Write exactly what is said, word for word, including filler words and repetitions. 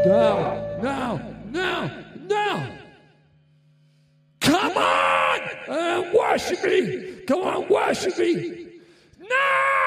No, no, no, no. Come on and worship me. Come on, worship me.